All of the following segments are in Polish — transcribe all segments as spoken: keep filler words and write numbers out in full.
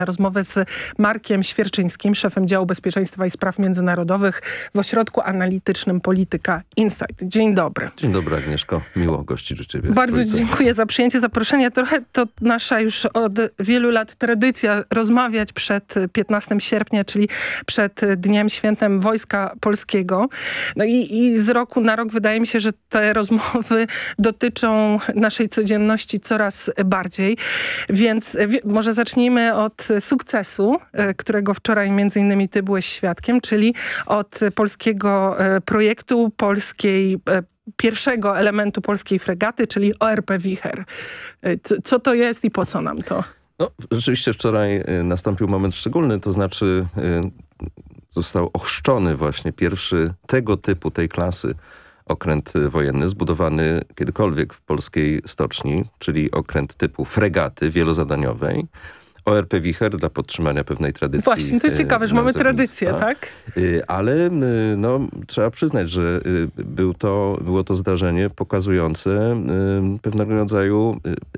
rozmowę z Markiem Świerczyńskim, szefem działu bezpieczeństwa i spraw międzynarodowych w Ośrodku Analitycznym Polityka Insight. Dzień dobry. Dzień dobry, Agnieszko. Miło gościć u ciebie. Bardzo Trójce. Dziękuję za przyjęcie zaproszenia. Trochę to nasza już od wielu lat tradycja rozmawiać przed piętnastego sierpnia, czyli przed Dniem Świętem Wojska Polskiego. No i, i z roku na rok wydaje mi się, że te rozmowy dotyczą naszej codzienności coraz bardziej. Więc może zacznijmy od sukcesu, którego wczoraj między innymi ty byłeś świadkiem, czyli od polskiego projektu, polskiej pierwszego elementu polskiej fregaty, czyli O R P Wicher. Co to jest i po co nam to? No, rzeczywiście wczoraj nastąpił moment szczególny, to znaczy został ochrzczony właśnie pierwszy tego typu, tej klasy okręt wojenny zbudowany kiedykolwiek w polskiej stoczni, czyli okręt typu fregaty wielozadaniowej. O R P Wicher dla podtrzymania pewnej tradycji. Właśnie, to jest ciekawe, że mamy tradycję, tak? Ale no, trzeba przyznać, że był to, było to zdarzenie pokazujące pewnego rodzaju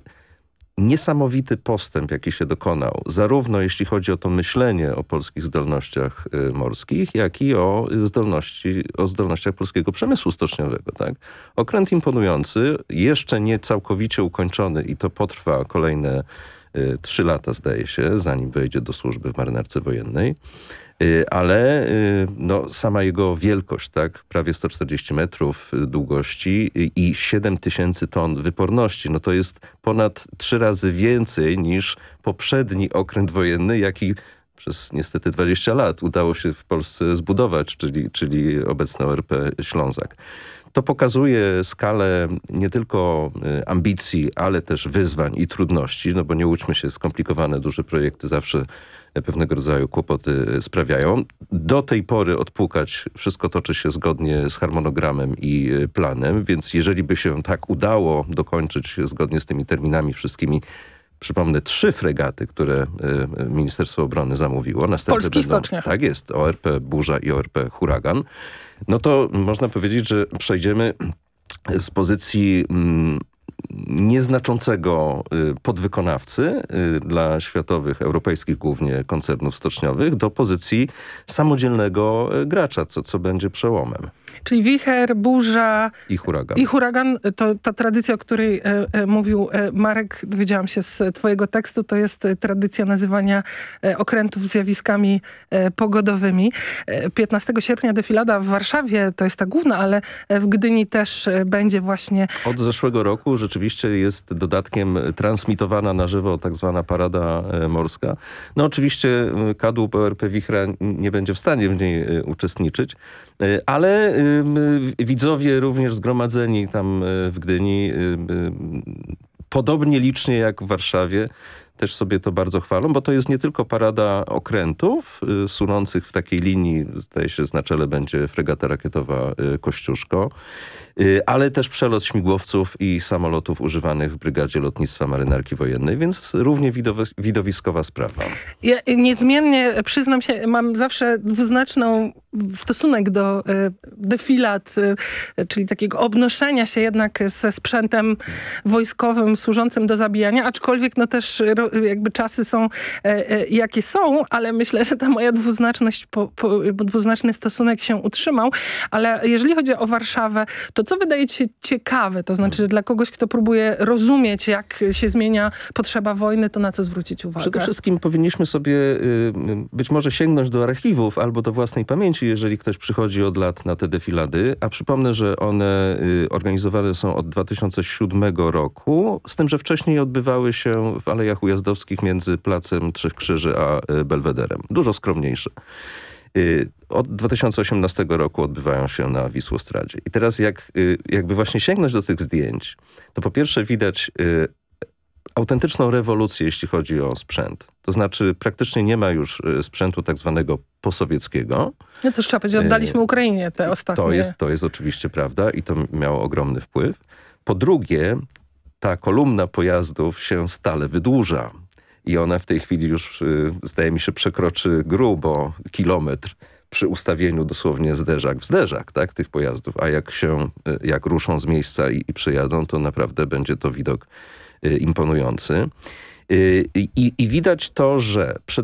niesamowity postęp, jaki się dokonał. Zarówno jeśli chodzi o to myślenie o polskich zdolnościach morskich, jak i o, zdolności, o zdolnościach polskiego przemysłu stoczniowego. Tak? Okręt imponujący, jeszcze nie całkowicie ukończony i to potrwa kolejne Trzy lata, zdaje się, zanim wejdzie do służby w marynarce wojennej. Ale no, sama jego wielkość, tak, prawie sto czterdzieści metrów długości i siedem tysięcy ton wyporności, no to jest ponad trzy razy więcej niż poprzedni okręt wojenny, jaki przez niestety dwadzieścia lat udało się w Polsce zbudować, czyli, czyli obecny O R P Ślązak. To pokazuje skalę nie tylko ambicji, ale też wyzwań i trudności, no bo nie łudźmy się, skomplikowane, duże projekty zawsze pewnego rodzaju kłopoty sprawiają. Do tej pory odpukać wszystko toczy się zgodnie z harmonogramem i planem, więc jeżeli by się tak udało dokończyć zgodnie z tymi terminami wszystkimi, przypomnę, trzy fregaty, które y, Ministerstwo Obrony zamówiło. Następne Polskich będą, stoczniach. Tak jest, O R P Burza i O R P Huragan. No to można powiedzieć, że przejdziemy z pozycji mm, nieznaczącego y, podwykonawcy y, dla światowych, europejskich głównie koncernów stoczniowych do pozycji samodzielnego y, gracza, co, co będzie przełomem. Czyli wicher, burza i huragan. I huragan, to ta tradycja, o której e, e, mówił e, Marek, dowiedziałam się z twojego tekstu, to jest e, tradycja nazywania e, okrętów zjawiskami e, pogodowymi. E, piętnastego sierpnia defilada w Warszawie, to jest ta główna, ale w Gdyni też e, będzie właśnie... Od zeszłego roku rzeczywiście jest dodatkiem transmitowana na żywo tak zwana parada e, morska. No oczywiście kadłub O R P Wichra nie będzie w stanie w niej e, uczestniczyć, e, ale e, widzowie również zgromadzeni tam w Gdyni, podobnie licznie jak w Warszawie, też sobie to bardzo chwalą, bo to jest nie tylko parada okrętów y, sunących w takiej linii, zdaje się, na czele będzie fregata rakietowa y, Kościuszko, y, ale też przelot śmigłowców i samolotów używanych w Brygadzie Lotnictwa Marynarki Wojennej, więc równie widow- widowiskowa sprawa. Ja niezmiennie, przyznam się, mam zawsze dwuznaczną stosunek do y, defilad, y, czyli takiego obnoszenia się jednak ze sprzętem wojskowym służącym do zabijania, aczkolwiek no też jakby czasy są e, e, jakie są, ale myślę, że ta moja dwuznaczność, po, po, dwuznaczny stosunek się utrzymał. Ale jeżeli chodzi o Warszawę, to co wydaje ci się ciekawe? To znaczy, że dla kogoś, kto próbuje rozumieć, jak się zmienia potrzeba wojny, to na co zwrócić uwagę? Przede wszystkim powinniśmy sobie y, być może sięgnąć do archiwów albo do własnej pamięci, jeżeli ktoś przychodzi od lat na te defilady. A przypomnę, że one y, organizowane są od dwa tysiące siódmego roku, z tym, że wcześniej odbywały się w Alejach Ujazdowskich między Placem Trzech Krzyży a Belwederem. Dużo skromniejsze. Od dwa tysiące osiemnastego roku odbywają się na Wisłostradzie. I teraz jak, jakby właśnie sięgnąć do tych zdjęć, to po pierwsze widać autentyczną rewolucję, jeśli chodzi o sprzęt. To znaczy praktycznie nie ma już sprzętu tak zwanego posowieckiego. No to trzeba powiedzieć, oddaliśmy Ukrainie te ostatnie. To jest, to jest oczywiście prawda i to miało ogromny wpływ. Po drugie, ta kolumna pojazdów się stale wydłuża i ona w tej chwili już, zdaje mi się, przekroczy grubo kilometr przy ustawieniu dosłownie zderzak w zderzak, tak, tych pojazdów. A jak się, jak ruszą z miejsca i, i przyjadą, to naprawdę będzie to widok imponujący. I, i widać to, że przed